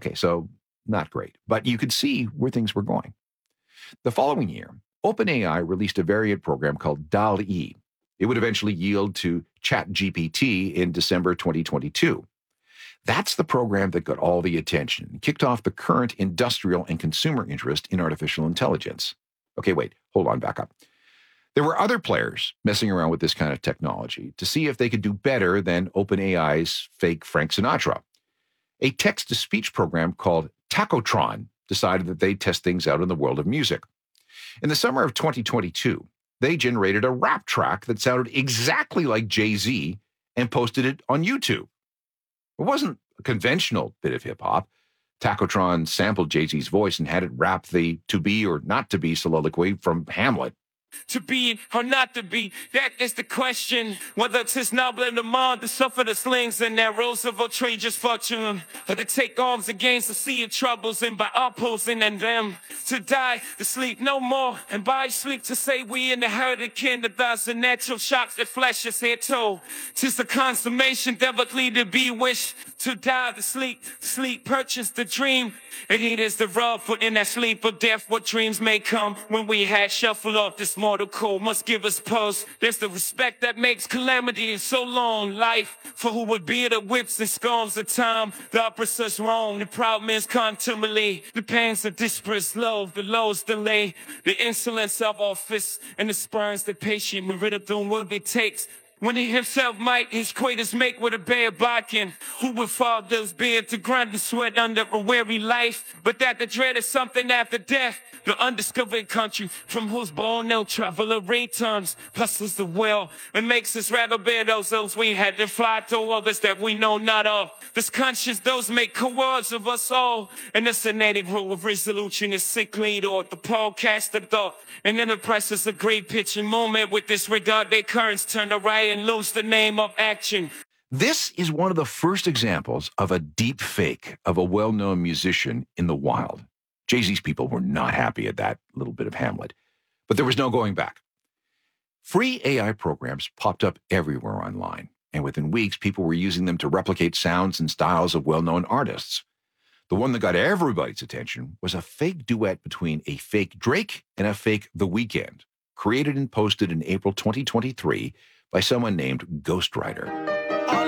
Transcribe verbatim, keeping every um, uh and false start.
Okay, so not great, but you could see where things were going. The following year, OpenAI released a variant program called DALL-E. It would eventually yield to ChatGPT in December twenty twenty-two. That's the program that got all the attention and kicked off the current industrial and consumer interest in artificial intelligence. Okay, wait, hold on, back up. There were other players messing around with this kind of technology to see if they could do better than OpenAI's fake Frank Sinatra. A text-to-speech program called Tacotron decided that they'd test things out in the world of music. In the summer of twenty twenty-two, they generated a rap track that sounded exactly like Jay-Z and posted it on YouTube. It wasn't a conventional bit of hip-hop. Tacotron sampled Jay-Z's voice and had it rap the to be or not to be soliloquy from Hamlet. To be or not to be, that is the question. Whether 'tis noble in the mind to suffer the slings and arrows of outrageous fortune, or to take arms against the sea of troubles, and by opposing and them to die, to sleep no more, and by sleep to say we inherited kin to thus the natural shocks that flesh is here told. 'Tis the consummation devilly to be wished, to die to sleep, sleep purchase the dream, and it is the rub put in that sleep of death. What dreams may come when we had shuffled off this mortal cold must give us pause. There's the respect that makes calamity in so long life, for who would bear the whips and scorns of time. The oppressors wrong, the proud men's contumely, the pangs of dispersed love, the lows delay, the insolence of office, and the spurns that patient Meridian what it takes. When he himself might his quaitors make with a bare bargain, who would fall those beard to grind and sweat under a weary life, but that the dread is something after death, the undiscovered country from whose born no traveler returns, hustles the will and makes us rather bear those ills we had to fly to others that we know not of. This conscience those make cowards of us all, and this a native rule of resolution is sickly or the podcast of thought, and then oppresses a great pitch and moment with this regard their currents turn to right and lose the name of action. This is one of the first examples of a deep fake of a well-known musician in the wild. Jay-Z's people were not happy at that little bit of Hamlet, but there was no going back. Free A I programs popped up everywhere online, and within weeks, people were using them to replicate sounds and styles of well-known artists. The one that got everybody's attention was a fake duet between a fake Drake and a fake The Weeknd, created and posted in April twenty twenty-three by someone named Ghostwriter.